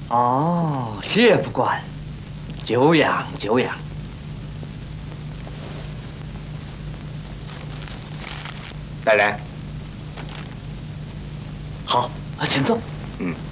哦，谢副官，久仰久仰。 来人。 好，请坐。 嗯。